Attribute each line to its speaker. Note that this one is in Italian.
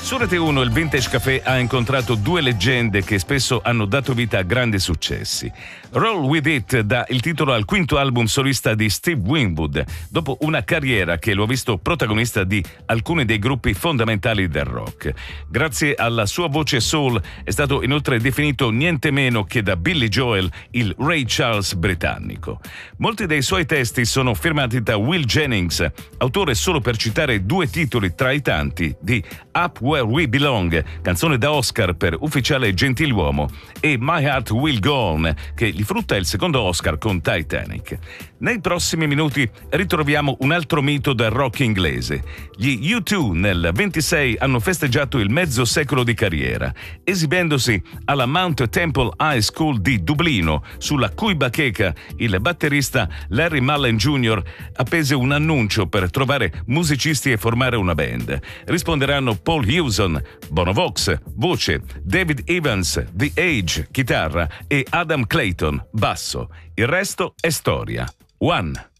Speaker 1: Su Rete 1 il Vintage Café ha incontrato due leggende che spesso hanno dato vita a grandi successi. Roll With It dà il titolo al quinto album solista di Steve Winwood, dopo una carriera che lo ha visto protagonista di alcuni dei gruppi fondamentali del rock. Grazie alla sua voce soul è stato inoltre definito niente meno che da Billy Joel il Ray Charles britannico. Molti dei suoi testi sono firmati da Will Jennings, autore, solo per citare due titoli tra i tanti, di Up Where We Belong, canzone da Oscar per Ufficiale Gentiluomo, e My Heart Will Go On, che gli frutta il secondo Oscar con Titanic. Nei prossimi minuti ritroviamo un altro mito del rock inglese. Gli U2 nel 26 hanno festeggiato il mezzo secolo di carriera, esibendosi alla Mount Temple High School di Dublino, sulla cui bacheca il batterista Larry Mullen Jr. appese un annuncio per trovare musicisti e formare una band. Risponderanno Paul Hewson, Bono Vox, voce, David Evans, The Age, chitarra, e Adam Clayton, basso. Il resto è storia. One.